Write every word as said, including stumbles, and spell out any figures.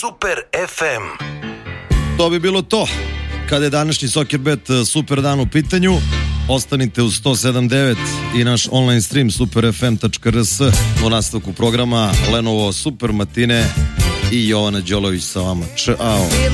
Super ef em. To bi bilo to. Kada je današnji Soccerbet super dan u pitanju, ostanite uz sto sedam devet i naš online stream super f m tačka r s. U nastavku programa Lenovo Super Matine i Jovana Đolović sa vama. Ćao.